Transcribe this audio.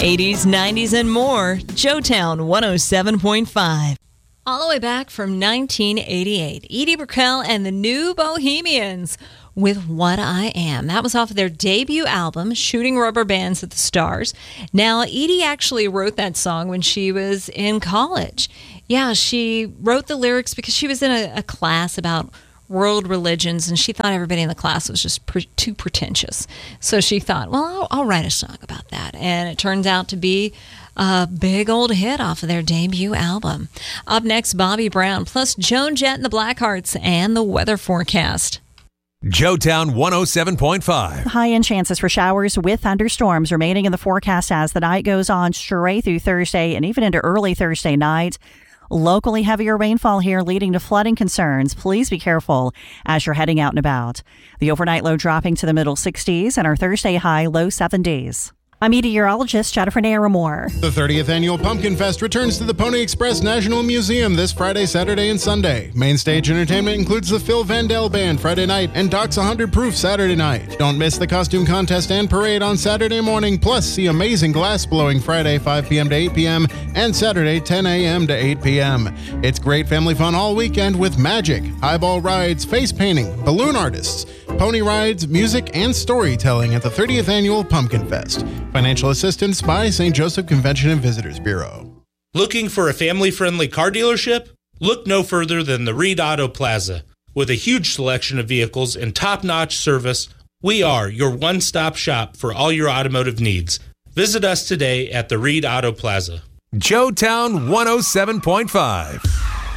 80s, 90s, and more. Joetown 107.5. All the way back from 1988, Edie Brickell and the New Bohemians with What I Am. That was off of their debut album, Shooting Rubber Bands at the Stars. Now, Edie actually wrote that song when she was in college. Yeah, she wrote the lyrics because she was in a class about world religions, and she thought everybody in the class was just too pretentious. So she thought, well, I'll write a song about that. And it turns out to be a big old hit off of their debut album. Up next, Bobby Brown, plus Joan Jett and the Blackhearts, and the weather forecast. Joetown 107.5. High-end chances for showers with thunderstorms remaining in the forecast as the night goes on straight through Thursday and even into early Thursday night. Locally heavier rainfall here leading to flooding concerns. Please be careful as you're heading out and about. The overnight low dropping to the middle 60s and our Thursday high low 70s. I'm meteorologist Jennifer Naramore. The 30th Annual Pumpkin Fest returns to the Pony Express National Museum this Friday, Saturday, and Sunday. Main stage entertainment includes the Phil Vandell Band Friday night and Doc's 100 Proof Saturday night. Don't miss the costume contest and parade on Saturday morning, plus see amazing glass blowing Friday 5 p.m. to 8 p.m. and Saturday 10 a.m. to 8 p.m. It's great family fun all weekend with magic, highball rides, face painting, balloon artists, pony rides, music, and storytelling at the 30th Annual Pumpkin Fest. Financial assistance by St. Joseph Convention and Visitors Bureau. Looking for a family-friendly car dealership? Look no further than the Reed Auto Plaza. With a huge selection of vehicles and top-notch service, we are your one-stop shop for all your automotive needs. Visit us today at the Reed Auto Plaza. Joetown 107.5.